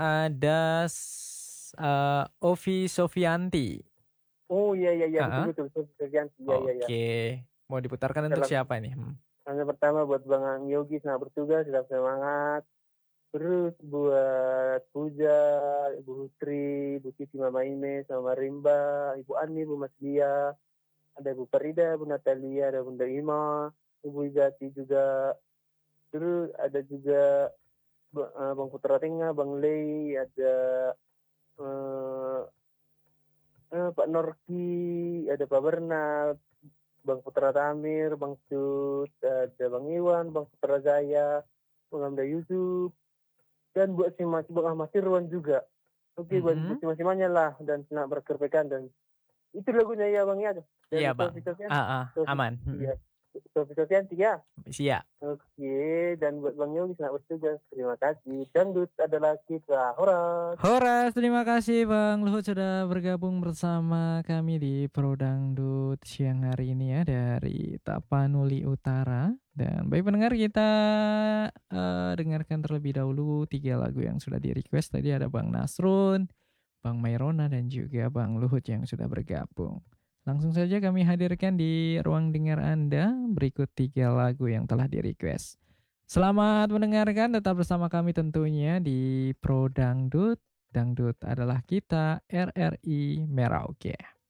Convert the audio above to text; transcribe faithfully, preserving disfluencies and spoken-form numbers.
ada s- eh, Ovi Sofianti. Oh iya iya iya Ah, betul betul betul Yanti. Iya iya iya. oke. Mau diputarkan untuk Salam siapa nih? Hmm. yang pertama buat Bang Yogi selamat bertugas, tetap semangat. Terus buat Puja, Ibu Hutri, Ibu Siti Mama Ines, Mama Rimba, Ibu Ani, Ibu Mas Dia, ada Ibu Farida, Ibu Natalia, ada Bunda Ima, Ibu Izati juga. Terus ada juga Ba- eh, Bang Putra Tengah, Bang Lei, ada eh, eh, Pak Norki, ada Pak Bernal, Bang Putra Tamir, Bang Sud, ada Bang Iwan, Bang Putra Jaya, Bang Hamda Yusuf, dan buat si Mas Bang Ahmad Irwan juga. Oke, buat buat Mm-mm. si semuanya lah dan senang berkerepekan dan itu lagunya ya Bang ya Iya dari bang. Sofi Sofian. Ah, ah, Sofi, aman. Mm-mm. iya. Sofi Sofian tiga. Siap. Oke, dan buat Bang Yogi selamat bertugas. Terima kasih. Dangdut adalah kita. Horas. Horas, terima kasih Bang Luhut sudah bergabung bersama kami di Prodangdut siang hari ini ya dari Tapanuli Utara. Dan baik pendengar kita eh, dengarkan terlebih dahulu tiga lagu yang sudah di request. Tadi ada Bang Nasrun, Bang Mairona dan juga Bang Luhut yang sudah bergabung. Langsung saja kami hadirkan di ruang dengar Anda berikut tiga lagu yang telah di request. Selamat mendengarkan, tetap bersama kami tentunya di Pro Dangdut. Dangdut adalah kita, R R I Merauke.